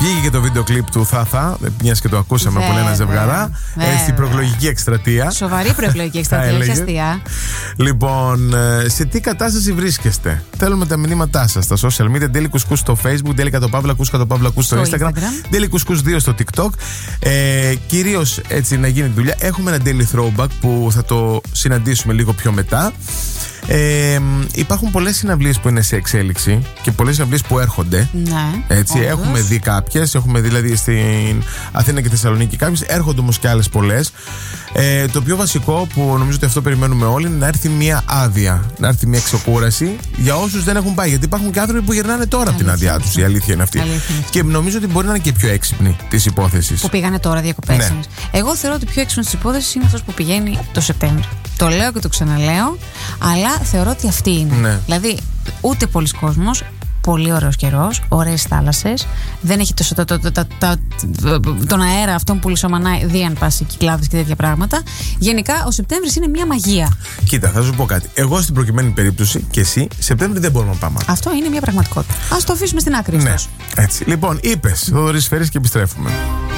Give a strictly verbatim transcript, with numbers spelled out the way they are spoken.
Βγήκε και το βίντεο κλιπ του Θάθα, μια και το ακούσαμε από ένα ζευγαρά. Στην προεκλογική εκστρατεία. Σοβαρή προεκλογική εκστρατεία, όχι αστεία. Λοιπόν, σε τι κατάσταση βρίσκεστε? Θέλουμε τα μηνύματά σας στα social media. Daily Couscous στο Facebook, Daily Κατοπαύλα Couscous στο Instagram, Daily Couscous δύο στο TikTok. Ε, κυρίως έτσι να γίνει δουλειά. Έχουμε ένα Daily Throwback που θα το συναντήσουμε λίγο πιο μετά. Ε, υπάρχουν πολλές συναυλίες που είναι σε εξέλιξη και πολλές συναυλίες που έρχονται. Ναι, έτσι, όντως. έχουμε δει κάποιες. Έχουμε δηλαδή στην Αθήνα και Θεσσαλονίκη κάποιες. Έρχονται όμως και άλλες πολλές. Ε, το πιο βασικό που νομίζω ότι αυτό περιμένουμε όλοι είναι να έρθει μια άδεια. Να έρθει μια ξεκούραση για όσους δεν έχουν πάει. Γιατί υπάρχουν και άνθρωποι που γυρνάνε τώρα από την άδειά τους. Η αλήθεια είναι αυτή. Αλήθεια. Και νομίζω ότι μπορεί να είναι και πιο έξυπνη της υπόθεσης. Που πήγανε τώρα διακοπές. Ναι. Εγώ θεωρώ ότι πιο έξυπνο της υπόθεσης είναι αυτός που πηγαίνει το Σεπτέμβριο. Το λέω και το ξαναλέω, αλλά θεωρώ ότι αυτή είναι. Ναι. Δηλαδή, ούτε πολλοί κόσμος, πολύ ωραίος καιρός, ωραίες θάλασσες, δεν έχει τόσο το, το, το, το, το, τον αέρα αυτόν που λισομανάει δίαν πάση κυκλάδες και τέτοια πράγματα. Γενικά, ο Σεπτέμβρης είναι μια μαγεία. Κοίτα, θα σου πω κάτι. Εγώ στην προκειμένη περίπτωση και εσύ, Σεπτέμβρη δεν μπορούμε να πάμε. Αυτό είναι μια πραγματικότητα. Ας το αφήσουμε στην άκρη. Ναι, έτσι. Λοιπόν, είπες, Θοδωρής Σφαίρης και επιστρέφουμε.